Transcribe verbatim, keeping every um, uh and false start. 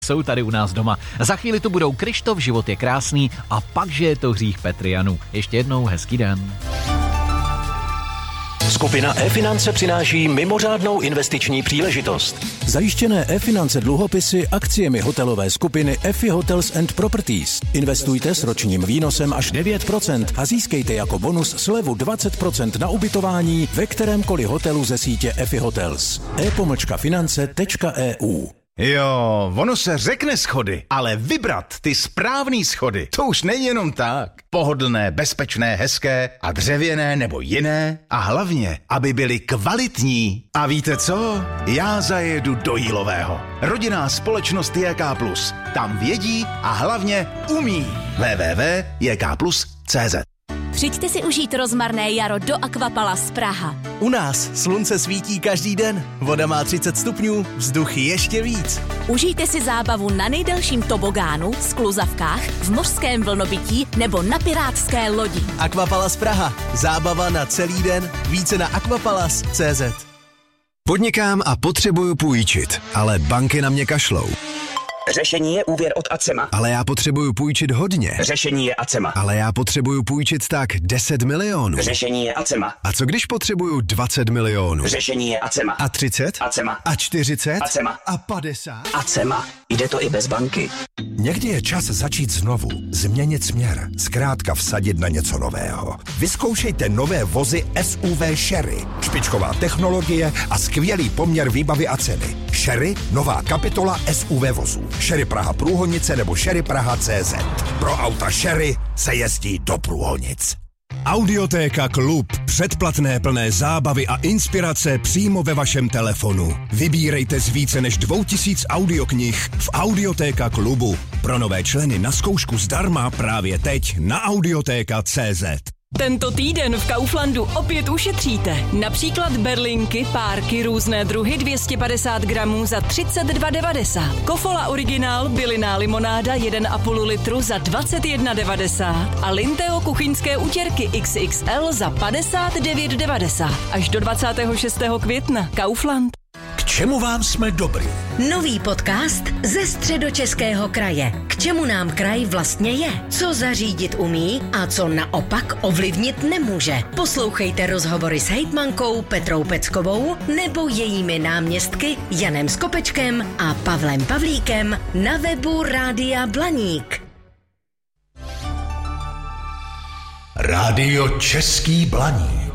Jsou tady u nás doma. Za chvíli tu budou Kryštof, Život je krásný a pak, že je to hřích Petr Janu. Ještě jednou hezký den. Skupina E-finance přináší mimořádnou investiční příležitost. Zajištěné E-finance dluhopisy akciemi hotelové skupiny Efi Hotels and Properties. Investujte s ročním výnosem až devět procent a získejte jako bonus slevu dvacet procent na ubytování ve kterémkoliv hotelu ze sítě Efi Hotels. e pomlčka finance tečka e u Jo, ono se řekne schody, ale vybrat ty správný schody, to už není jenom tak. Pohodlné, bezpečné, hezké a dřevěné nebo jiné a hlavně, aby byly kvalitní. A víte co? Já zajedu do Jílového. Rodinná společnost J K plus. Tam vědí a hlavně umí. w w w tečka j k plus tečka c z Přijďte si užít rozmarné jaro do Aquapalace Praha. U nás slunce svítí každý den, voda má třicet stupňů, vzduch ještě víc. Užijte si zábavu na nejdelším tobogánu, skluzavkách, v mořském vlnobytí nebo na pirátské lodi. Aquapalace Praha. Zábava na celý den. Více na aquapalace tečka c z. Podnikám a potřebuju půjčit, ale banky na mě kašlou. Řešení je úvěr od Acema. Ale já potřebuju půjčit hodně. Řešení je Acema. Ale já potřebuju půjčit tak deset milionů. Řešení je Acema. A co když potřebuju dvacet milionů? Řešení je Acema. A třicet? Acema. A čtyřicet? Acema. A padesát? Acema. Jde to i bez banky. Někdy je čas začít znovu, změnit směr, zkrátka vsadit na něco nového. Vyzkoušejte nové vozy S U V Sherry. Špičková technologie a skvělý poměr výbavy a ceny. Sherry, nová kapitola S U V vozů. Sherry Praha Průhonice nebo Sherry Praha C Z. Pro auta Sherry se jezdí do Průhonic. Audiotéka Klub. Předplatné plné zábavy a inspirace přímo ve vašem telefonu. Vybírejte z více než dvou tisíc audioknih v Audiotéka Klubu. Pro nové členy na zkoušku zdarma právě teď na audiotéka tečka c z. Tento týden v Kauflandu opět ušetříte. Například berlinky, párky, různé druhy dvě stě padesát gramů za třicet dva devadesát. Kofola originál, bylinná limonáda jedna a půl litru za dvacet jedna devadesát. A Linteo kuchyňské utěrky X X L za padesát devět devadesát. Až do dvacátého šestého května. Kaufland. K čemu vám jsme dobrý? Nový podcast ze Středočeského kraje. K čemu nám kraj vlastně je? Co zařídit umí a co naopak ovlivnit nemůže? Poslouchejte rozhovory s hejtmankou Petrou Peckovou nebo jejími náměstky Janem Skopečkem a Pavlem Pavlíkem na webu Rádia Blaník. Rádio Český Blaník.